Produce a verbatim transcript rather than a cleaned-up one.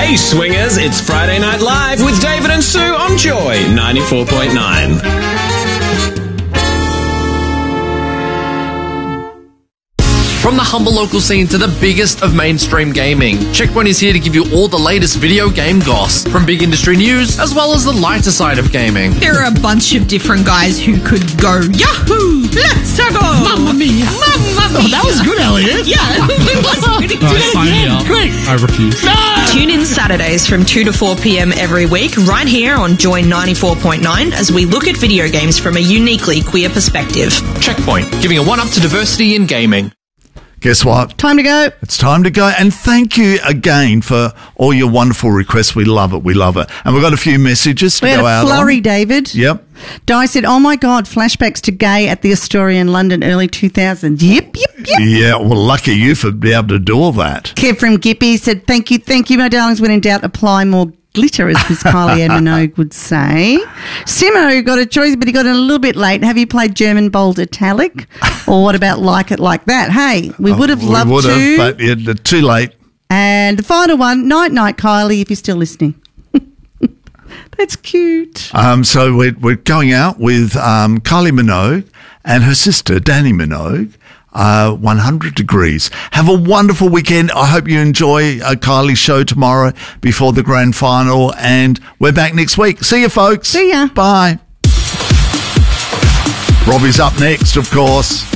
Hey swingers, it's Friday Night Live with David and Sue on Joy ninety-four point nine. From the humble local scene to the biggest of mainstream gaming, Checkpoint is here to give you all the latest video game goss, from big industry news as well as the lighter side of gaming. There are a bunch of different guys who could go, Yahoo! Let's go! Mamma mia! Mamma mia! Oh, that was good, Elliot. Yeah, it was really No, good. sign me up. Great. I refuse. No! Tune in Saturdays from two to four p.m. every week, right here on Joy ninety-four point nine, as we look at video games from a uniquely queer perspective. Checkpoint, giving a one-up to diversity in gaming. Guess what? Time to go. It's time to go. And thank you again for all your wonderful requests. We love it. We love it. And we've got a few messages to We had go a out flurry, on. David. Yep. Di said, oh, my God, flashbacks to Gay at the Astoria in London, early two thousands. Yep, yep, yep. Yeah, well, lucky you for being able to do all that. Kev from Gippy said, thank you, thank you, my darlings. When in doubt, apply more glitter, as Miss Kylie Ann Minogue would say. Simo got a choice, but he got in a little bit late. Have you played German Bold Italic? Or what about Like It Like That? Hey, we would have we loved would to. have, but yeah, too late. And the final one, night, night, Kylie, if you're still listening. That's cute. Um, so we're, we're going out with um, Kylie Minogue and her sister, Danny Minogue. Uh, one hundred degrees. Have a wonderful weekend. I hope you enjoy uh, Kylie's show tomorrow before the grand final, and we're back next week. See you, folks. See ya. Bye. Robbie's up next, of course.